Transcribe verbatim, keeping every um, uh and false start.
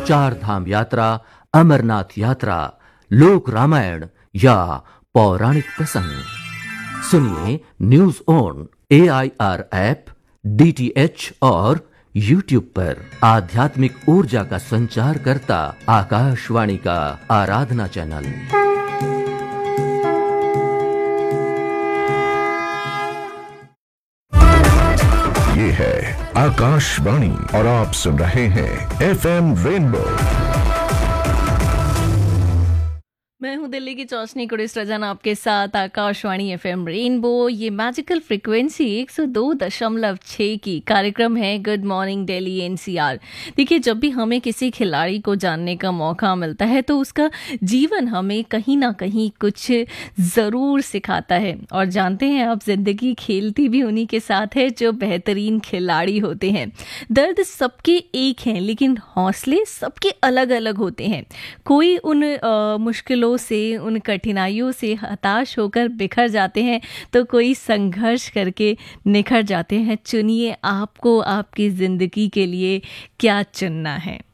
चार धाम यात्रा, अमरनाथ यात्रा, लोक रामायण या पौराणिक प्रसंग। सुनिए news on A I R app, D T H और यूट्यूब पर। आध्यात्मिक ऊर्जा का संचार करता आकाशवाणी का आराधना चैनल। ये है आकाशवाणी और आप सुन रहे हैं एफ एम रेनबो। मैं हूं दिल्ली की चौसनी कुड़िस रजन आपके साथ आकाशवाणी एफएम रेनबो। ये मैजिकल फ्रीक्वेंसी एक सौ दो दशमलव छह की कार्यक्रम है गुड मॉर्निंग दिल्ली एनसीआर। देखिए, जब भी हमें किसी खिलाड़ी को जानने का मौका मिलता है तो उसका जीवन हमें कहीं ना कहीं कुछ ज़रूर सिखाता है। और जानते हैं आप, ज़िंदगी खेलती भी उन्हीं के साथ है जो बेहतरीन खिलाड़ी होते हैं। दर्द सबके एक हैं, लेकिन हौसले सबके अलग अलग होते हैं। कोई उन आ, मुश्किलों से, उन कठिनाइयों से हताश होकर बिखर जाते हैं तो कोई संघर्ष करके निखर जाते हैं। चुनिए आपको आपकी ज़िंदगी के लिए क्या चुनना है।